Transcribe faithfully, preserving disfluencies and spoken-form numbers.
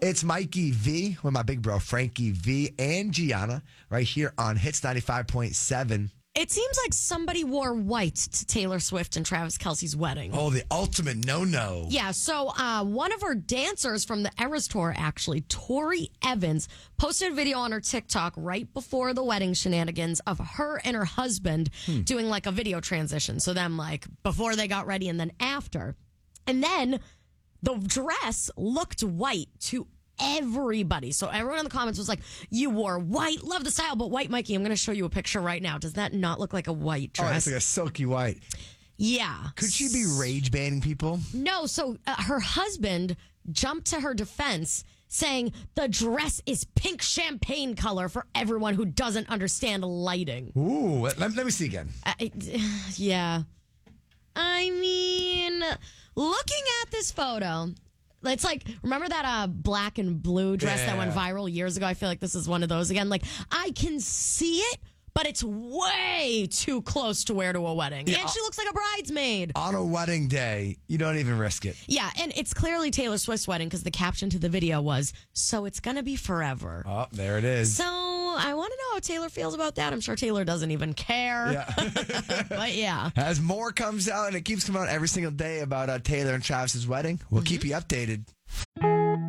It's Mikey V with my big bro Frankie V and Gianna right here on Hits ninety-five point seven. It seems like somebody wore white to Taylor Swift and Travis Kelce's wedding. Oh, the ultimate no-no. Yeah, so uh, one of her dancers from the Eras Tour, actually, Tori Evans, posted a video on her TikTok right before the wedding shenanigans of her and her husband hmm. doing like a video transition. So them like before they got ready and then after. And then the dress looked white to everybody. So everyone in the comments was like, you wore white, love the style, but white, Mikey, I'm going to show you a picture right now. Does that not look like a white dress? Oh, it's like a silky white. Yeah. Could she be rage banning people? No. So uh, her husband jumped to her defense saying the dress is pink champagne color for everyone who doesn't understand lighting. Ooh, let, let me see again. Uh, yeah. I mean, looking at this photo, it's like, remember that uh, black and blue dress yeah. that went viral years ago? I feel like this is one of those again. Like, I can see it, but it's way too close to wear to a wedding. Yeah. And she looks like a bridesmaid. On a wedding day, you don't even risk it. Yeah, and it's clearly Taylor Swift's wedding because the caption to the video was, so it's going to be forever. Oh, there it is. So I want to know how Taylor feels about that. I'm sure Taylor doesn't even care. Yeah. But yeah. As more comes out, and it keeps coming out every single day about uh, Taylor and Travis's wedding, we'll mm-hmm. keep you updated.